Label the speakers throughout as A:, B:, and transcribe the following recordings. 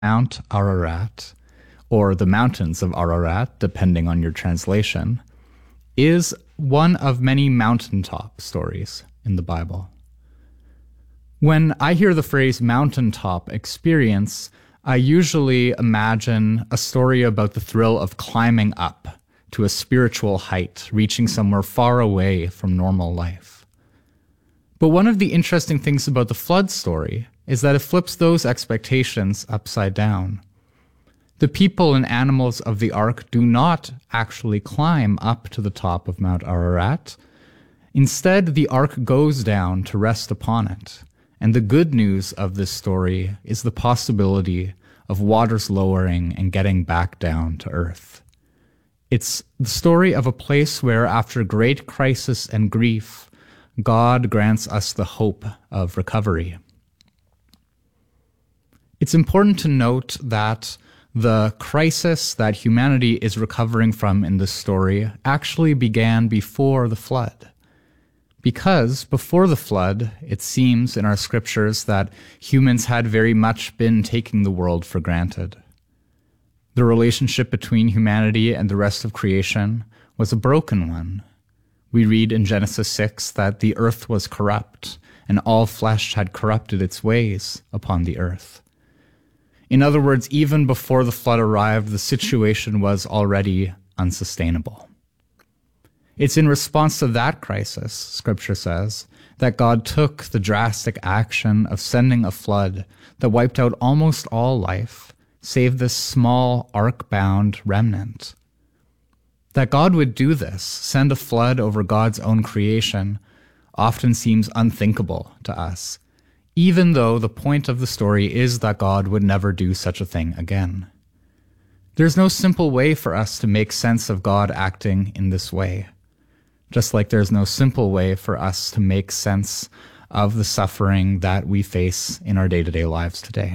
A: Mount Ararat, or the Mountains of Ararat, depending on your translation, is one of many mountaintop stories in the Bible. When I hear the phrase mountaintop experience, I usually imagine a story about the thrill of climbing up to a spiritual height, reaching somewhere far away from normal life. But one of the interesting things about the flood story is that it flips those expectations upside down. The people and animals of the ark do not actually climb up to the top of Mount Ararat. Instead, the ark goes down to rest upon it. And the good news of this story is the possibility of waters lowering and getting back down to earth. It's the story of a place where, after great crisis and grief, God grants us the hope of recovery. It's important to note that the crisis that humanity is recovering from in this story actually began before the flood. Because before the flood, it seems in our scriptures that humans had very much been taking the world for granted. The relationship between humanity and the rest of creation was a broken one. We read in Genesis 6 that the earth was corrupt, and all flesh had corrupted its ways upon the earth. In other words, even before the flood arrived, the situation was already unsustainable. It's in response to that crisis, Scripture says, that God took the drastic action of sending a flood that wiped out almost all life, save this small ark-bound remnant. That God would do this, send a flood over God's own creation, often seems unthinkable to us, even though the point of the story is that God would never do such a thing again. There's no simple way for us to make sense of God acting in this way, just like there's no simple way for us to make sense of the suffering that we face in our day-to-day lives today.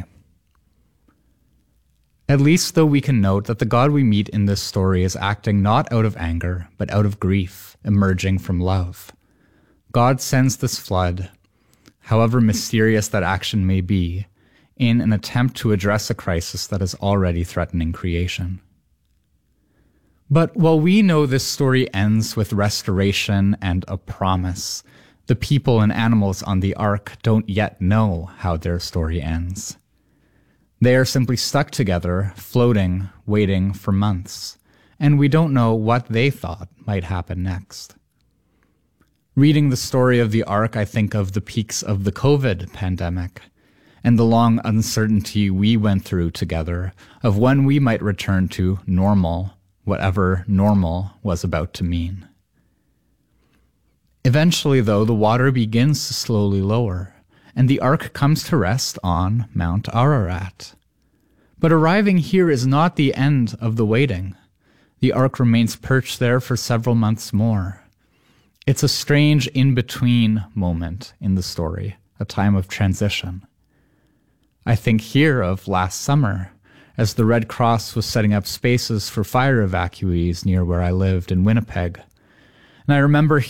A: At least, though, we can note that the God we meet in this story is acting not out of anger, but out of grief, emerging from love. God sends this flood, however mysterious that action may be, in an attempt to address a crisis that is already threatening creation. But while we know this story ends with restoration and a promise, the people and animals on the ark don't yet know how their story ends. They are simply stuck together, floating, waiting for months, and we don't know what they thought might happen next. Reading the story of the ark, I think of the peaks of the COVID pandemic and the long uncertainty we went through together of when we might return to normal, whatever normal was about to mean. Eventually, though, the water begins to slowly lower, and the ark comes to rest on Mount Ararat. But arriving here is not the end of the waiting. The ark remains perched there for several months more. It's a strange in-between moment in the story, a time of transition. I think here of last summer, as the Red Cross was setting up spaces for fire evacuees near where I lived in Winnipeg. And I remember